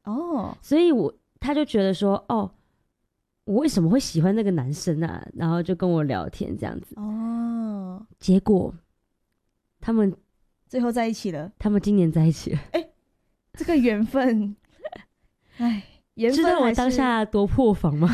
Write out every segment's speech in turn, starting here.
哦， 所以他就觉得说，哦，我为什么会喜欢那个男生啊？然后就跟我聊天这样子。 哦， 结果他们最后在一起了。 他们今年在一起了。 这个缘分，哎，缘分知道我还是当下多破防吗？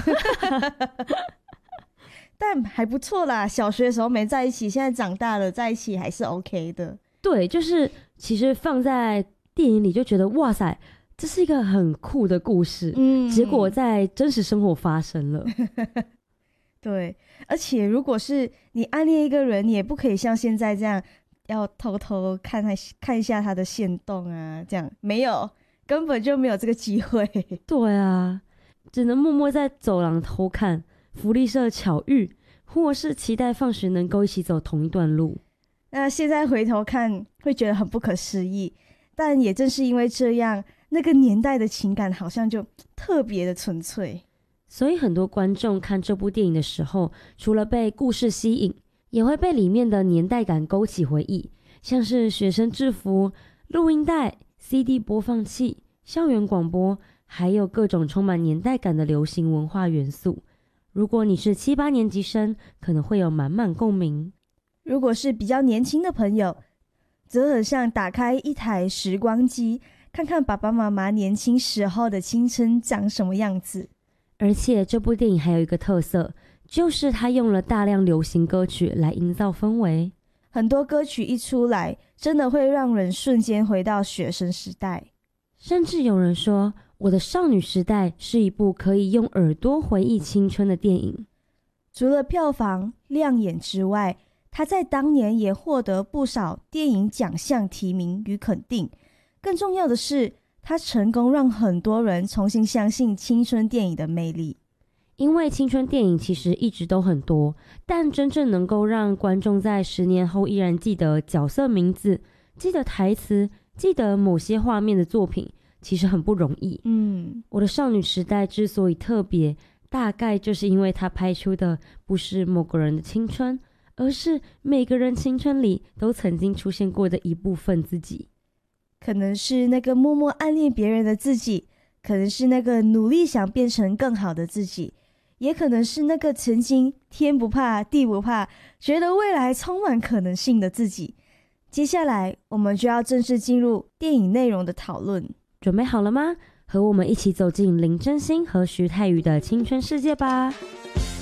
但还不错啦。小学的时候没在一起，现在长大了在一起还是 OK 的。 对，就是其实放在电影里就觉得哇塞，这是一个很酷的故事。结果在真实生活发生了。 对，而且如果是你暗恋一个人，你也不可以像现在这样要偷偷看一下他的限动啊，这样没有，根本就没有这个机会。 对啊，只能默默在走廊偷看，福利社巧遇，或是期待放学能够一起走同一段路。 那现在回头看会觉得很不可思议，但也正是因为这样，那个年代的情感好像就特别的纯粹。 所以很多观众看这部电影的时候，除了被故事吸引，也会被里面的年代感勾起回忆，像是学生制服、录音带、CD 播放器、校园广播，还有各种充满年代感的流行文化元素。如果你是7、8年级生，可能会有满满共鸣。 如果是比较年轻的朋友，则很像打开一台时光机，看看爸爸妈妈年轻时候的青春长什么样子。 而且这部电影还有一个特色，就是它用了大量流行歌曲来营造氛围。 很多歌曲一出来，真的会让人瞬间回到学生时代。 甚至有人说，我的少女时代是一部可以用耳朵回忆青春的电影。 除了票房亮眼之外，它在当年也获得不少电影奖项提名与肯定。更重要的是，它成功让很多人重新相信青春电影的魅力。 因为青春电影其实一直都很多，但真正能够让观众在10年后依然记得角色名字、记得台词、记得某些画面的作品，其实很不容易。我的少女时代之所以特别，大概就是因为它拍出的不是某个人的青春，而是每个人青春里都曾经出现过的一部分自己。 可能是那个默默暗恋别人的自己，可能是那个努力想变成更好的自己，也可能是那个曾经天不怕地不怕，觉得未来充满可能性的自己。接下来我们就要正式进入电影内容的讨论。 准备好了吗？和我们一起走进林真心和徐太宇的青春世界吧。